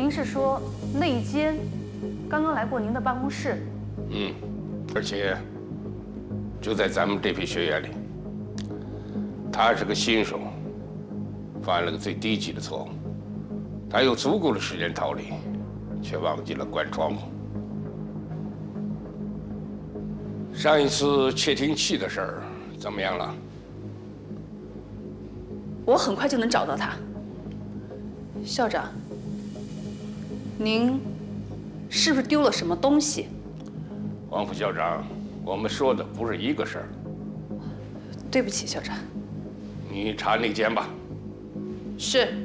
您是说内奸刚刚来过您的办公室？ 而且就在咱们这批学员里，他是个新手，犯了个最低级的错误。他有足够的时间逃离，却忘记了关窗户。上一次窃听器的事儿怎么样了？ 我很快就能找到他。校长，您是不是丢了什么东西？ 王副校长，我们说的不是一个事儿。 对不起，校长。 你查内奸吧。 是。